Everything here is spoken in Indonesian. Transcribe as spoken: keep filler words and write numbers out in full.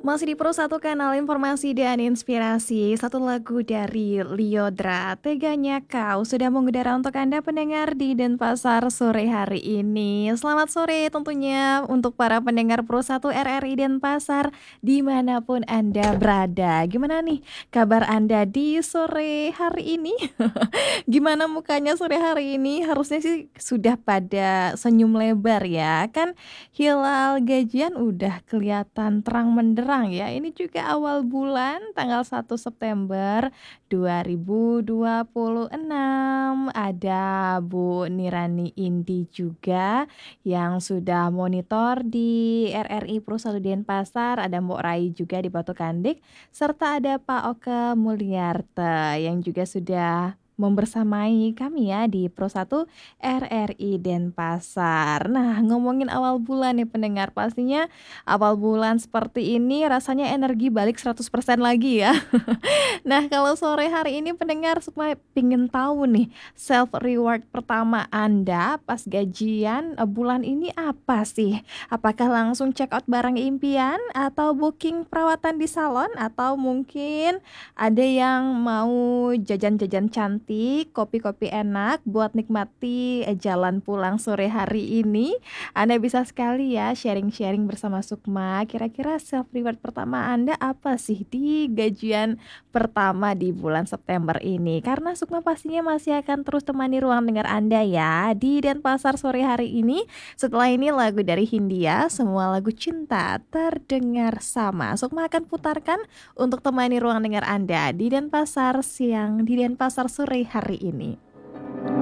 Masih di Pro satu Kanal Informasi dan Inspirasi, satu lagu dari Lyodra, Teganya Kau, sudah mengudara untuk Anda pendengar di Denpasar sore hari ini. Selamat sore tentunya untuk para pendengar Pro satu R R I Denpasar dimanapun Anda berada. Gimana nih kabar Anda di sore hari ini? Gimana mukanya sore hari ini? Harusnya sih sudah pada senyum lebar ya. Kan hilal gajian udah kelihatan terang menderang ya. Ini juga awal bulan tanggal satu September dua ribu dua puluh enam. Ada Bu Nirani Indi juga yang sudah monitor di R R I Pro satu Denpasar, ada Mbok Rai juga di Batu Kandik, serta ada Pak Oke Mulyarte yang juga sudah membersamai kami ya di Pro satu R R I Denpasar. Nah, ngomongin awal bulan nih pendengar, pastinya awal bulan seperti ini rasanya energi balik seratus persen lagi ya. Nah, kalau sore hari ini pendengar Sukma pingin tahu nih, self reward pertama Anda pas gajian eh, bulan ini apa sih? Apakah langsung check out barang impian atau booking perawatan di salon atau mungkin ada yang mau jajan-jajan cantik, kopi-kopi enak buat nikmati eh, jalan pulang sore hari ini? Anda bisa sekali ya sharing-sharing bersama Sukma. Kira-kira self reward pertama Anda apa sih di gajian pertama di bulan September ini? Karena Sukma pastinya masih akan terus temani ruang dengar Anda ya di Denpasar sore hari ini. Setelah ini lagu dari Hindia, semua lagu cinta terdengar sama. Sukma akan putarkan untuk temani ruang dengar Anda di Denpasar siang, di Denpasar sore hari ini.